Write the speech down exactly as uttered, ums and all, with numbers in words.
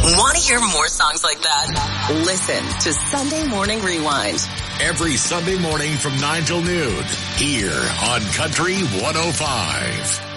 Want to hear more songs like that? Listen to Sunday Morning Rewind. Every Sunday morning from nine till noon here on Country one oh five.